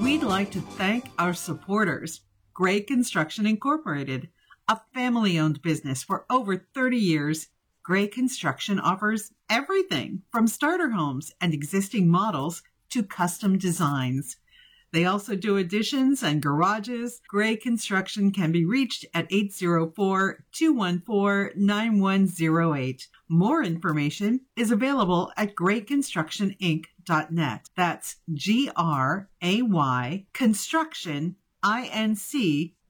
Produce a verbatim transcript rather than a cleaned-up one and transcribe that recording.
We'd like to thank our supporters, Gray Construction Incorporated, a family-owned business for over thirty years. Gray Construction offers everything from starter homes and existing models to custom designs. They also do additions and garages. Gray Construction can be reached at eight zero four, two one four, nine one zero eight. More information is available at gray construction inc dot net. That's G R A Y Construction Inc